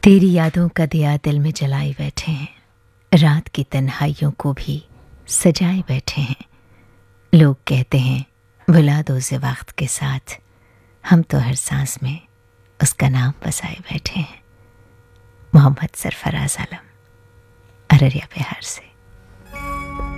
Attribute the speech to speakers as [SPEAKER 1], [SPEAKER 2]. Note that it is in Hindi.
[SPEAKER 1] तेरी यादों का दिया दिल में जलाए बैठे हैं, रात की तन्हाइयों को भी सजाए बैठे हैं। लोग कहते हैं भुला दो उसे वक्त के साथ, हम तो हर सांस में उसका नाम बसाए बैठे हैं। मोहम्मद सरफराज आलम, अररिया बिहार से।